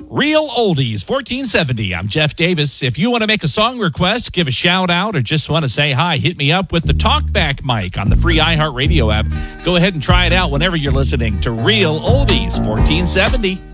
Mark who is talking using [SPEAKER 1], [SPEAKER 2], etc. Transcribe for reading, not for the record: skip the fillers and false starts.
[SPEAKER 1] Real Oldies 1470. I'm Jeff Davis. If you want to make a song request, give a shout out, or just want to say hi, hit me up with the TalkBack mic on the free iHeartRadio app. Go ahead and try it out whenever you're listening to Real Oldies 1470.